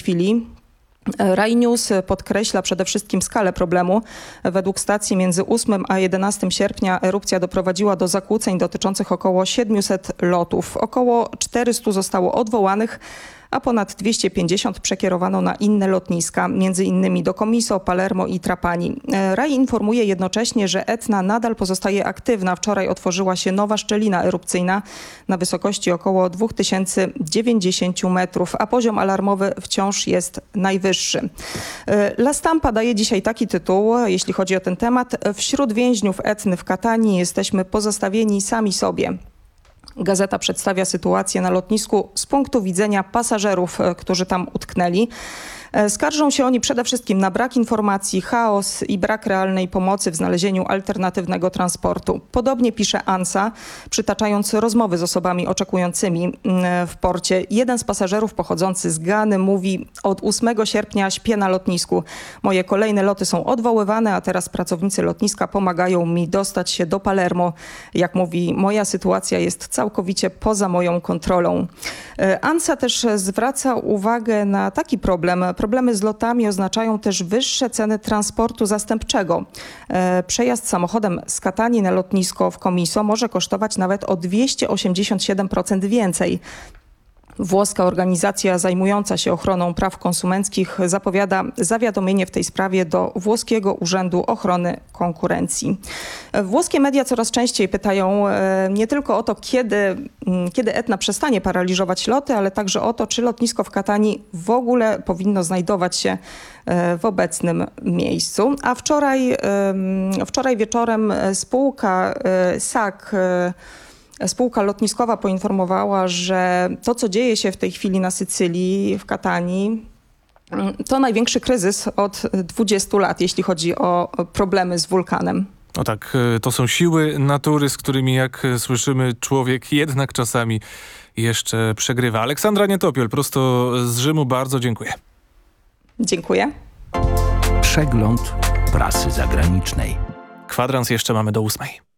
chwili. Rai News podkreśla przede wszystkim skalę problemu. Według stacji między 8 a 11 sierpnia erupcja doprowadziła do zakłóceń dotyczących około 700 lotów. Około 400 zostało odwołanych, a ponad 250 przekierowano na inne lotniska, między innymi do Comiso, Palermo i Trapani. Rai informuje jednocześnie, że Etna nadal pozostaje aktywna. Wczoraj otworzyła się nowa szczelina erupcyjna na wysokości około 2090 metrów, a poziom alarmowy wciąż jest najwyższy. La Stampa daje dzisiaj taki tytuł, jeśli chodzi o ten temat. Wśród więźniów Etny w Katanii jesteśmy pozostawieni sami sobie. Gazeta przedstawia sytuację na lotnisku z punktu widzenia pasażerów, którzy tam utknęli. Skarżą się oni przede wszystkim na brak informacji, chaos i brak realnej pomocy w znalezieniu alternatywnego transportu. Podobnie pisze ANSA, przytaczając rozmowy z osobami oczekującymi w porcie. Jeden z pasażerów pochodzący z Gany mówi: od 8 sierpnia śpię na lotnisku. Moje kolejne loty są odwoływane, a teraz pracownicy lotniska pomagają mi dostać się do Palermo. Jak mówi, moja sytuacja jest całkowicie poza moją kontrolą. ANSA też zwraca uwagę na taki problem. Problemy z lotami oznaczają też wyższe ceny transportu zastępczego. Przejazd samochodem z Katanii na lotnisko w Comiso może kosztować nawet o 287% więcej. Włoska organizacja zajmująca się ochroną praw konsumenckich zapowiada zawiadomienie w tej sprawie do włoskiego Urzędu Ochrony Konkurencji. Włoskie media coraz częściej pytają nie tylko o to, kiedy Etna przestanie paraliżować loty, ale także o to, czy lotnisko w Katanii w ogóle powinno znajdować się w obecnym miejscu. A wczoraj wieczorem spółka SAC, spółka lotniskowa, poinformowała, że to, co dzieje się w tej chwili na Sycylii, w Katanii, to największy kryzys od 20 lat, jeśli chodzi o problemy z wulkanem. No tak, to są siły natury, z którymi, jak słyszymy, człowiek jednak czasami jeszcze przegrywa. Aleksandra Nietopiel, prosto z Rzymu, bardzo dziękuję. Dziękuję. Przegląd prasy zagranicznej. Kwadrans jeszcze mamy do 8.